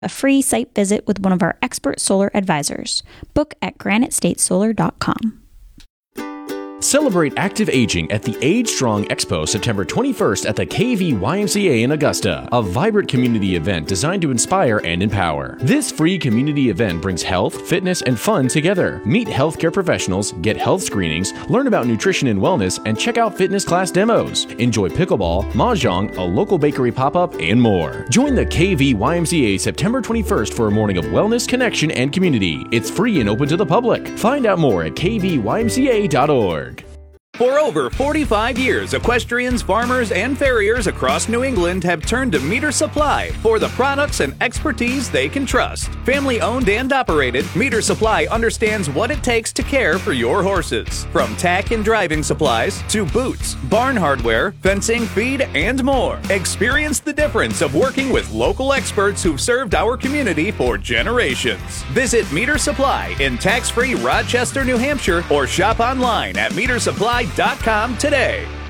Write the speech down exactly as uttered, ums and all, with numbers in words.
a free site visit with one of our expert solar advisors. Book at granite state solar dot com. Celebrate active aging at the Age Strong Expo September twenty-first at the K V Y M C A in Augusta, a vibrant community event designed to inspire and empower. This free community event brings health, fitness, and fun together. Meet healthcare professionals, get health screenings, learn about nutrition and wellness, and check out fitness class demos. Enjoy pickleball, mahjong, a local bakery pop-up, and more. Join the K V Y M C A September twenty-first for a morning of wellness, connection, and community. It's free and open to the public. Find out more at k v y m c a dot org. For over forty-five years, equestrians, farmers, and farriers across New England have turned to Meter Supply for the products and expertise they can trust. Family owned and operated, Meter Supply understands what it takes to care for your horses. From tack and driving supplies to boots, barn hardware, fencing, feed, and more. Experience the difference of working with local experts who've served our community for generations. Visit Meter Supply in tax-free Rochester, New Hampshire, or shop online at meter supply dot com today.